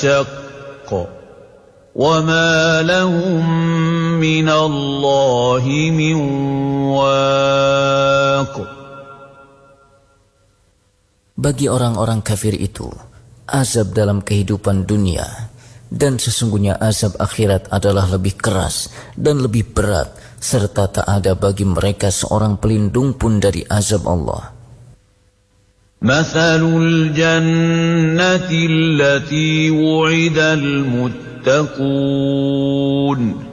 شق وما لهم من الله من واق. Bagi orang-orang kafir itu, azab dalam kehidupan dunia dan sesungguhnya azab akhirat adalah lebih keras dan lebih berat, serta tak ada bagi mereka seorang pelindung pun dari azab Allah. مثل الجنة التي وعد المتقون